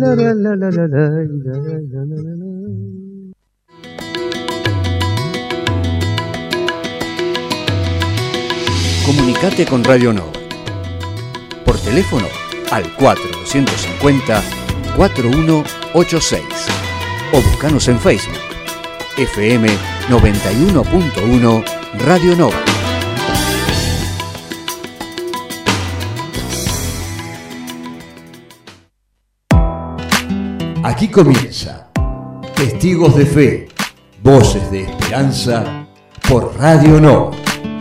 Comunicate con Radio Nova. Por teléfono al 4250-4186 o buscanos en Facebook FM 91.1 Radio Nova. Aquí comienza Testigos de Fe, Voces de Esperanza por Radio Nova.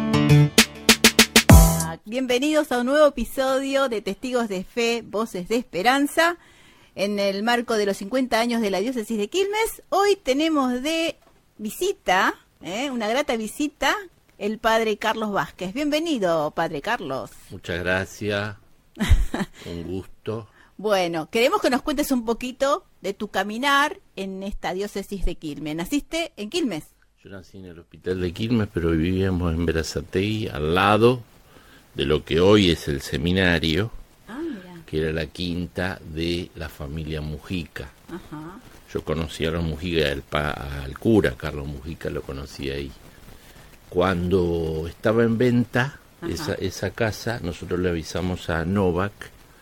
Bienvenidos a un nuevo episodio de Testigos de Fe, Voces de Esperanza, en el marco de los 50 años de la diócesis de Quilmes. Hoy tenemos de visita, una grata visita, el padre Carlos Vázquez. Bienvenido, padre Carlos. Muchas gracias, un gusto. Bueno, queremos que nos cuentes un poquito de tu caminar en esta diócesis de Quilmes. ¿Naciste en Quilmes? Yo nací en el hospital de Quilmes, pero vivíamos en Berazategui, al lado de lo que hoy es el seminario, que era la quinta de la familia Mujica. Ajá. Yo conocí a los Mujica, al cura Carlos Mujica lo conocí ahí. Cuando estaba en venta esa casa, nosotros le avisamos a Novak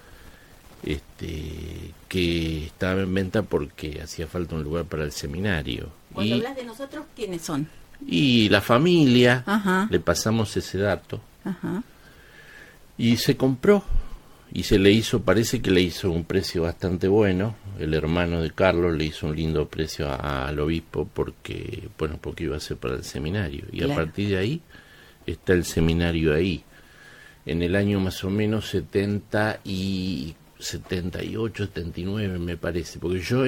que estaba en venta porque hacía falta un lugar para el seminario. Cuando hablas de nosotros, ¿quiénes son? Y la familia, le pasamos ese dato. Ajá. Y se compró, y se le hizo, parece que le hizo un precio bastante bueno. El hermano de Carlos le hizo un lindo precio al obispo porque iba a ser para el seminario. Y claro, a partir de ahí está el seminario ahí. En el año más o menos 78, 79 me parece, porque yo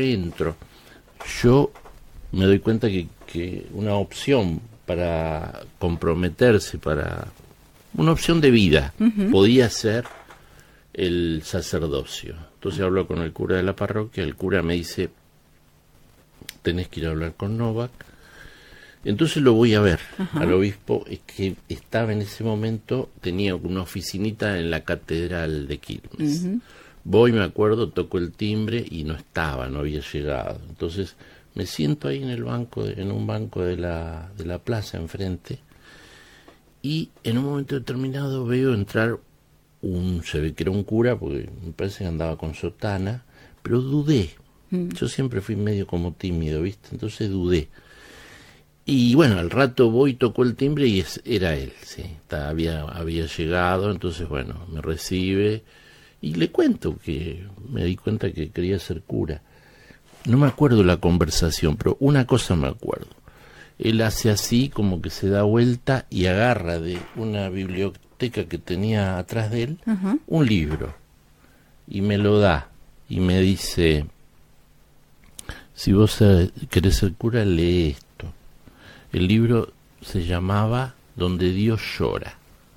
me doy cuenta que una opción para comprometerse, una opción de vida, podía ser el sacerdocio. Entonces hablo con el cura de la parroquia, el cura me dice, tenés que ir a hablar con Novak. Entonces lo voy a ver al obispo, es que estaba en ese momento, tenía una oficinita en la catedral de Quilmes. Voy, me acuerdo, toco el timbre y no había llegado. Entonces me siento ahí en un banco de la plaza enfrente. Y en un momento determinado veo entrar se ve que era un cura, porque me parece que andaba con sotana, pero dudé. Yo siempre fui medio como tímido, ¿viste? Entonces dudé. Y bueno, al rato voy, toco el timbre y era él, sí. Había llegado, entonces bueno, me recibe y le cuento que me di cuenta que quería ser cura. No me acuerdo la conversación, pero una cosa me acuerdo. Él hace así, como que se da vuelta y agarra de una biblioteca que tenía atrás de él un libro y me lo da y me dice, si vos querés ser cura, lee esto. El libro se llamaba Donde Dios llora.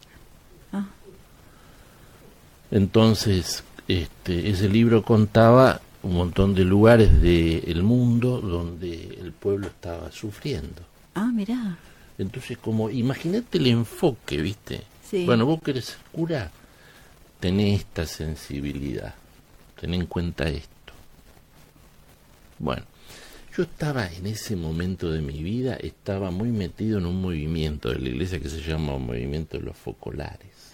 Entonces, ese libro contaba un montón de lugares del mundo donde el pueblo estaba sufriendo. Mirá. Entonces, imagínate el enfoque, ¿viste? Sí. Bueno, vos querés ser cura, tenés esta sensibilidad, ten en cuenta esto. Bueno, yo estaba en ese momento de mi vida, estaba muy metido en un movimiento de la iglesia que se llama Movimiento de los Focolares.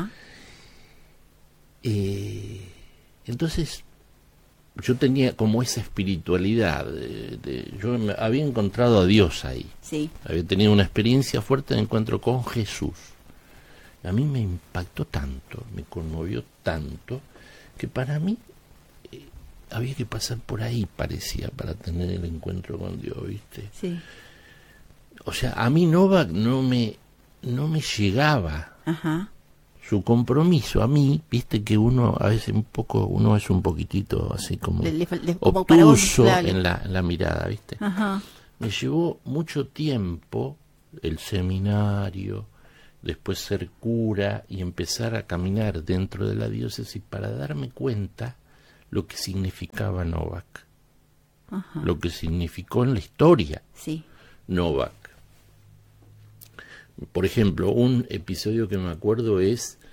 Entonces, yo tenía como esa espiritualidad, yo había encontrado a Dios ahí, había tenido una experiencia fuerte de encuentro con Jesús. A mí me impactó tanto, me conmovió tanto, que para mí había que pasar por ahí, parecía, para tener el encuentro con Dios, ¿viste? Sí. O sea, a mí Novak no me llegaba. Su compromiso a mí, viste que uno a veces uno es un poquitito así como obtuso en la mirada, viste. Me llevó mucho tiempo el seminario, después ser cura y empezar a caminar dentro de la diócesis para darme cuenta lo que significaba Novak, lo que significó en la historia Novak. Por ejemplo, un episodio que me acuerdo es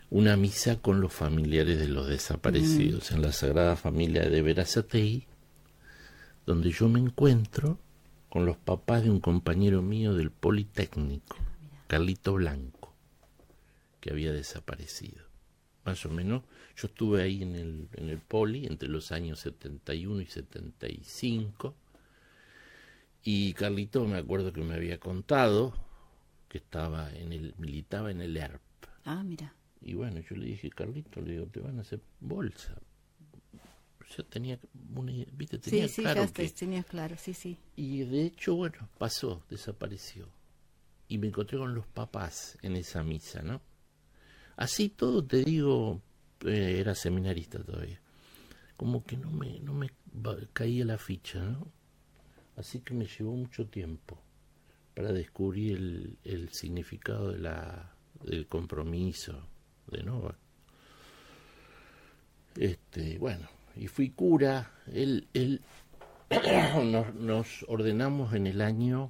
una misa con los familiares de los desaparecidos en la Sagrada Familia de Berazategui, donde yo me encuentro con los papás de un compañero mío del Politécnico, Carlito Blanco, que había desaparecido. Más o menos, yo estuve ahí en el Poli entre los años 71 y 75, y Carlito me acuerdo que me había contado que militaba en el ERP. Ah, mira. Y bueno, yo le dije, Carlito, le digo, te van a hacer bolsa. Yo tenía claro que... tenías claro, sí. Y de hecho, bueno, desapareció. Y me encontré con los papás en esa misa, ¿no? Así todo, te digo, era seminarista todavía. Como que no me caía la ficha, ¿no? Así que me llevó mucho tiempo para descubrir el significado del compromiso de Novak. Bueno, y fui cura. Nos ordenamos en el año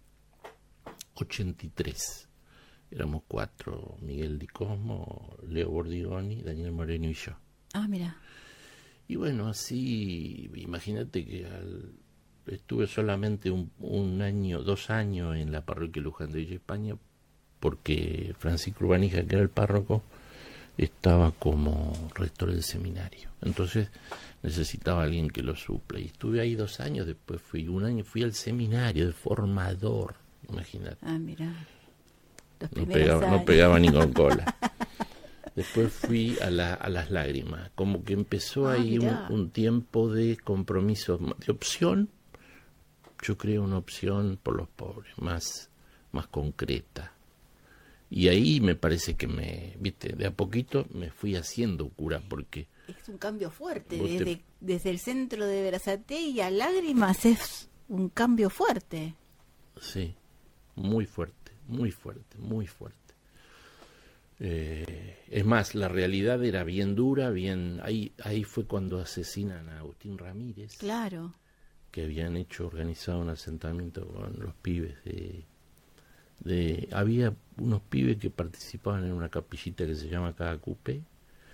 83. Éramos 4, Miguel Di Cosmo, Leo Bordigoni, Daniel Moreno y yo. Ah, mira. Y bueno, así, imagínate que estuve solamente 2 años en la parroquia Luján de Villa España, porque Francisco Urbanija, que era el párroco, estaba como rector del seminario. Entonces necesitaba alguien que lo supla. Y estuve ahí 2 años, después fui al seminario de formador, imagínate. Ah, mira. No pegaba ni con cola. Después fui a las lágrimas. Como que empezó ahí un tiempo de compromiso, de opción. Yo creo una opción por los pobres, más concreta. Y ahí me parece que de a poquito me fui haciendo cura, porque... Es un cambio fuerte, desde el centro de Berazategui a lágrimas es un cambio fuerte. Sí, muy fuerte, muy fuerte, muy fuerte. Es más, la realidad era bien dura, ahí fue cuando asesinan a Agustín Ramírez. Claro. Que habían organizado un asentamiento con los pibes había unos pibes que participaban en una capillita que se llama Cagacupé,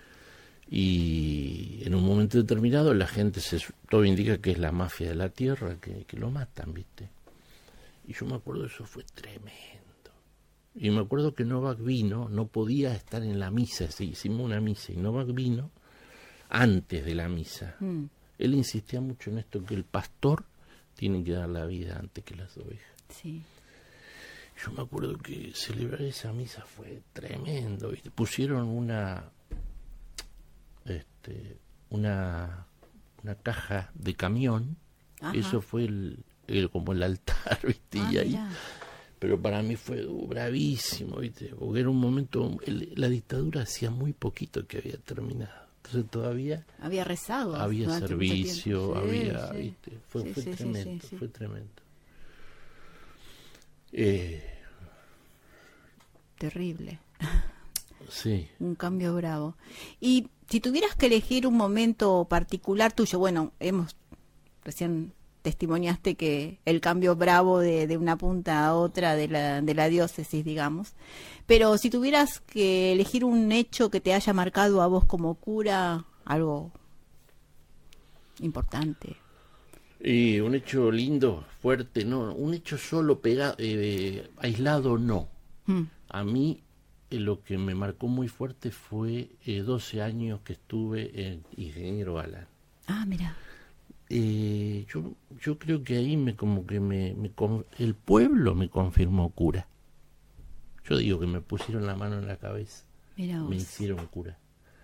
y en un momento determinado la gente todo indica que es la mafia de la tierra que lo matan, ¿viste? Y yo me acuerdo, eso fue tremendo. Y me acuerdo que Novak vino, no podía estar en la misa, hicimos una misa, y Novak vino antes de la misa. Él insistía mucho en esto, que el pastor tiene que dar la vida antes que las ovejas. Sí. Yo me acuerdo que celebrar esa misa fue tremendo, ¿viste? Pusieron una caja de camión. Ajá. Eso fue como el altar, ¿viste? Y ahí, pero para mí fue bravísimo, ¿viste? Porque era un momento, la dictadura hacía muy poquito que había terminado. Entonces todavía había rezado, había servicio, sí, había, sí. ¿viste? Fue tremendo, sí. Fue tremendo. Terrible. Sí. Un cambio bravo. Y si tuvieras que elegir un momento particular tuyo, bueno, recién testimoniaste que el cambio bravo de una punta a otra de la diócesis, digamos, pero si tuvieras que elegir un hecho que te haya marcado a vos como cura, algo importante. Y un hecho lindo, fuerte, no, un hecho solo aislado, no. A mí lo que me marcó muy fuerte fue 12 años que estuve en Ingeniero Galán. Ah, mira. Yo creo que ahí el pueblo me confirmó cura. Yo digo que me pusieron la mano en la cabeza. Mirá vos. Me hicieron cura.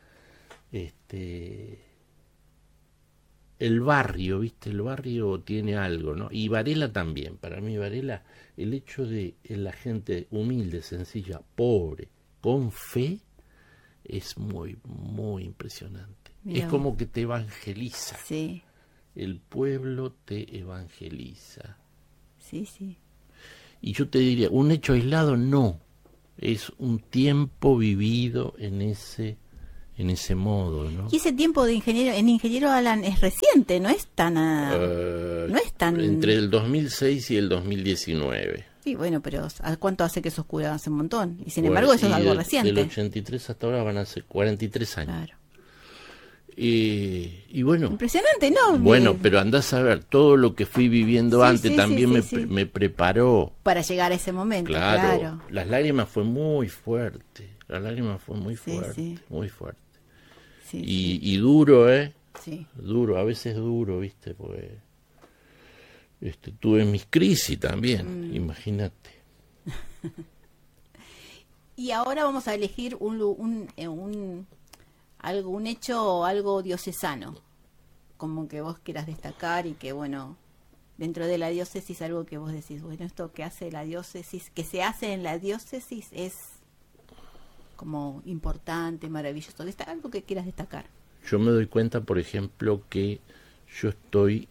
El barrio, ¿viste? El barrio tiene algo, ¿no? Y Varela también. Para mí Varela, el hecho de la gente humilde, sencilla, pobre, con fe, es muy, muy impresionante. Mirá. Es como que te evangeliza. Sí. El pueblo te evangeliza. Sí, sí. Y yo te diría, un hecho aislado no. Es un tiempo vivido en ese modo, ¿no? Y ese tiempo de Ingeniero Galán es reciente, no es tan... Entre el 2006 y el 2019. Sí, bueno, pero ¿a cuánto hace que sos cura? Hace un montón. Y sin embargo eso es algo reciente. Del 83 hasta ahora van a ser 43 años. Claro. Y bueno. Impresionante, ¿no? Bueno, pero andás a ver, todo lo que fui viviendo antes también me preparó. Para llegar a ese momento, claro. Las lágrimas fue muy fuerte. Muy fuerte. Sí, y duro, Sí. Duro, a veces duro, ¿viste? Porque tuve mis crisis también, imagínate. Y ahora vamos a elegir un hecho o algo diocesano, como que vos quieras destacar y que, bueno, dentro de la diócesis algo que vos decís, bueno, esto que hace la diócesis, que se hace en la diócesis es como importante, maravilloso. Algo que quieras destacar. Yo me doy cuenta, por ejemplo, que yo estoy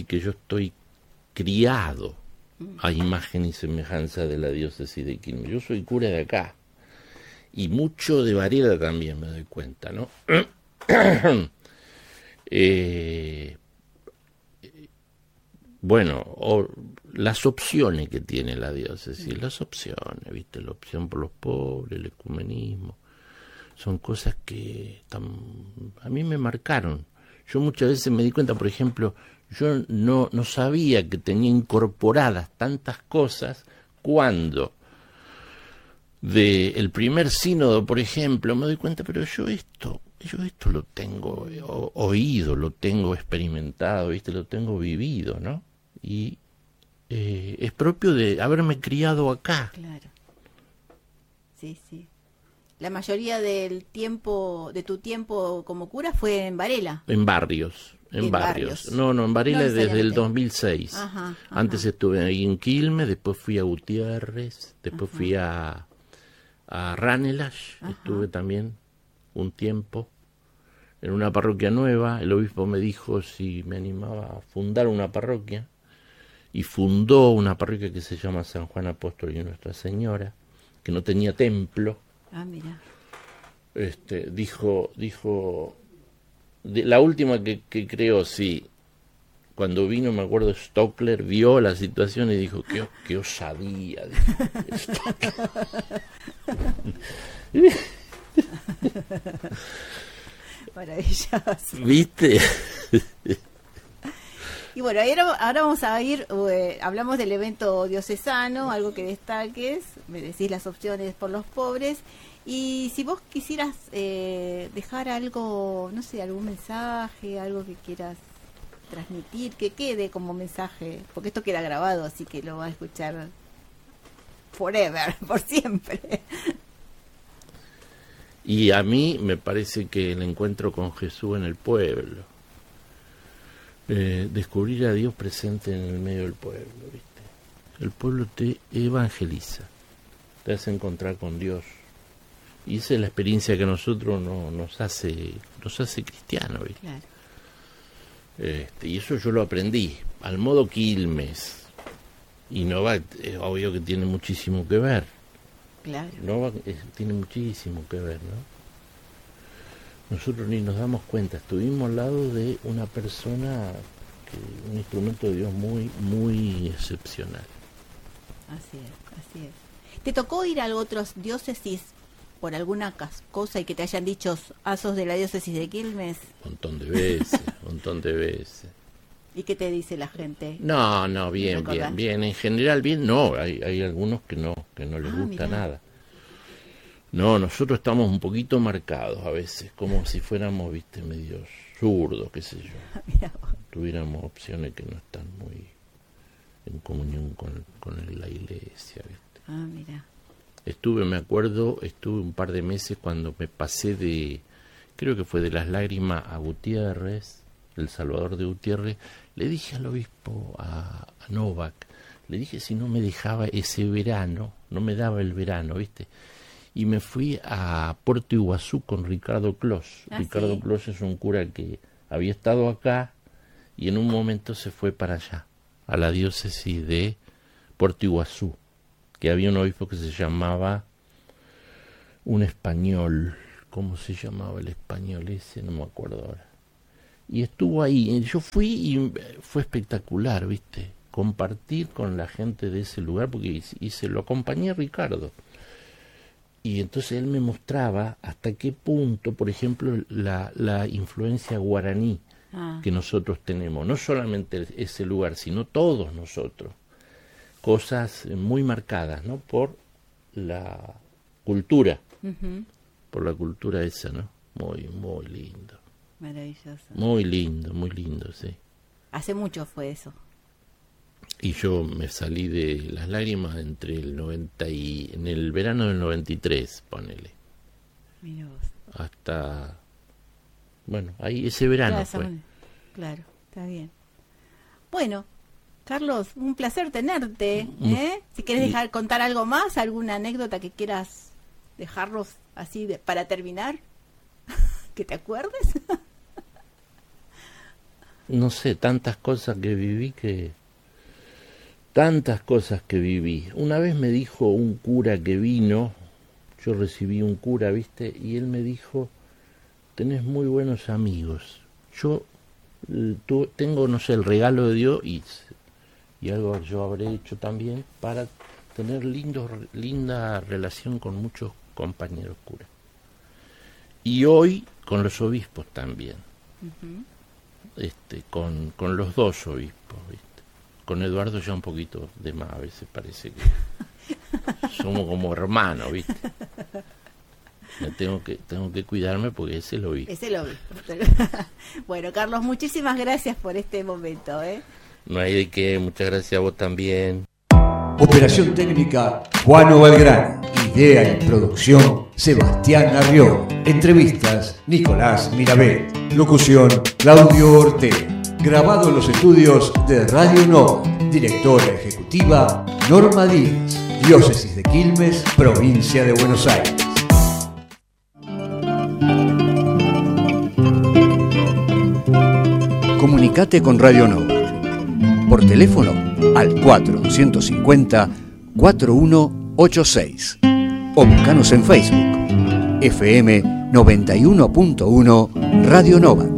criado a imagen y semejanza de la diócesis de Quilmes. Yo soy cura de acá. Y mucho de Varela también me doy cuenta, ¿no? Bueno, las opciones que tiene la diócesis, las opciones, ¿viste? La opción por los pobres, el ecumenismo, son cosas que a mí me marcaron. Yo muchas veces me di cuenta, por ejemplo, yo no sabía que tenía incorporadas tantas cosas cuando del primer sínodo, por ejemplo, me doy cuenta, pero yo esto lo tengo oído, lo tengo experimentado, ¿viste? Lo tengo vivido, ¿no? Y es propio de haberme criado acá. Claro. Sí. La mayoría del tiempo, de tu tiempo como cura fue en Varela. En barrios. No, en Varela desde el 2006. Ajá. Antes estuve ahí en Quilmes, después fui a Gutiérrez, después fui a Ranelagh, estuve también un tiempo en una parroquia nueva. El obispo me dijo si me animaba a fundar una parroquia, y fundó una parroquia que se llama San Juan Apóstol y Nuestra Señora, que no tenía templo. Mira. Dijo la última que creó, sí, cuando vino, me acuerdo, Stockler vio la situación y dijo, qué osadía. Maravilloso. ¿Viste? Y bueno, ahora vamos a ir, hablamos del evento diocesano, algo que destaques, me decís las opciones por los pobres, y si vos quisieras dejar algo, no sé, algún mensaje, algo que quieras transmitir, que quede como mensaje, porque esto queda grabado, así que lo va a escuchar forever, por siempre. Y a mí me parece que el encuentro con Jesús en el pueblo, descubrir a Dios presente en el medio del pueblo, ¿viste? El pueblo te evangeliza, te hace encontrar con Dios, y esa es la experiencia que a nosotros nos hace cristianos, ¿viste? Claro. Y eso yo lo aprendí al modo Quilmes, y Nova es obvio que tiene muchísimo que ver. Claro. Nova tiene muchísimo que ver, ¿no? Nosotros ni nos damos cuenta, estuvimos al lado de una persona, un instrumento de Dios muy, muy excepcional. Así es. ¿Te tocó ir a otras diócesis por alguna cosa y que te hayan dicho, sos de la diócesis de Quilmes? Un montón de veces. ¿Y qué te dice la gente? No, bien, en general bien, no, hay algunos que no les gusta mirá. nada. No, nosotros estamos un poquito marcados a veces, como si fuéramos, viste, medio zurdos, qué sé yo. Mirá vos. Tuviéramos opciones que no están muy en comunión con la iglesia, viste. Mira. Estuve un par de meses cuando me pasé creo que fue de Las Lágrimas a Gutiérrez, El Salvador de Gutiérrez. Le dije al obispo, a Novak, le dije si no me dejaba ese verano, no me daba el verano, viste. Y me fui a Puerto Iguazú con Ricardo Clos. Ricardo ¿sí? Clos es un cura que había estado acá y en un momento se fue para allá, a la diócesis de Puerto Iguazú, que había un obispo que se llamaba un español. ¿Cómo se llamaba el español ese? No me acuerdo ahora. Y estuvo ahí. Yo fui y fue espectacular, ¿viste? compartir con la gente de ese lugar, porque y se lo acompañé a Ricardo. Y entonces él me mostraba hasta qué punto, por ejemplo, la influencia guaraní que nosotros tenemos, no solamente ese lugar, sino todos nosotros, cosas muy marcadas, ¿no? Por la cultura, por la cultura esa, ¿no? Muy, muy lindo. Maravilloso. Muy lindo, sí. Hace mucho fue eso. Y yo me salí de las lágrimas entre el 90 y en el verano del 93, ponele. Mirá vos. Hasta, bueno, ahí ese verano claro, fue. Claro, está bien. Bueno, Carlos, un placer tenerte. Si quieres contar algo más, alguna anécdota que quieras dejarnos así para terminar, que te acuerdes. No sé, tantas cosas que viví. Una vez me dijo un cura que vino, yo recibí un cura, ¿viste? Y él me dijo, tenés muy buenos amigos. Yo tengo, no sé, el regalo de Dios y algo yo habré hecho también para tener linda relación con muchos compañeros curas. Y hoy con los obispos también. Con los dos obispos, ¿viste? Con Eduardo ya un poquito de más, a veces parece que somos como hermanos, ¿viste? Tengo que cuidarme porque es el obispo. Es el obispo. Bueno, Carlos, muchísimas gracias por este momento, No hay de qué, muchas gracias a vos también. Operación técnica, Juan Valgrán. Idea y producción, Sebastián Arriola. Entrevistas, Nicolás Mirabet. Locución, Claudio Ortega. Grabado en los estudios de Radio Nova. Directora ejecutiva, Norma Díaz. Diócesis de Quilmes, provincia de Buenos Aires. Comunicate con Radio Nova. Por teléfono al 450-4186. O buscanos en Facebook. FM 91.1 Radio Nova.